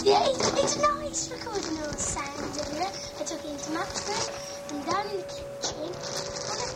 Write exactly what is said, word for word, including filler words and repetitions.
Yeah, it's, it's nice recording all the sounds of it. I took it into Matt's room and down in the kitchen. And